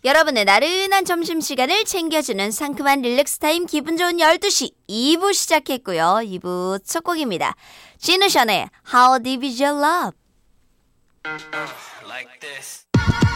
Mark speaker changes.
Speaker 1: 여러분의 나른한 점심시간을 챙겨주는 상큼한 릴렉스 타임 기분 좋은 12시 2부 시작했고요. 2부 첫 곡입니다. 진우션의 How Deep Is Your Love. Like this.